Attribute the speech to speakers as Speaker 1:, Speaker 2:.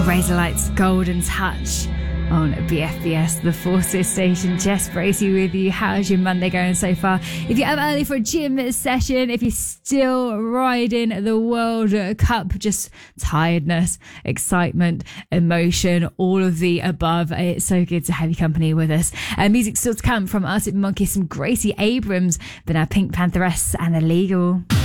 Speaker 1: Razorlight's Golden Touch on BFBS, the Forces station. Jess Bracey with you. How's your Monday going so far? If you're up early for a gym session, if you're still riding the World Cup, just tiredness, excitement, emotion, all of the above. It's so good to have you company with us. Music still to come from Arctic Monkeys, some Gracie Abrams, but now Pink Pantheress and Illegal.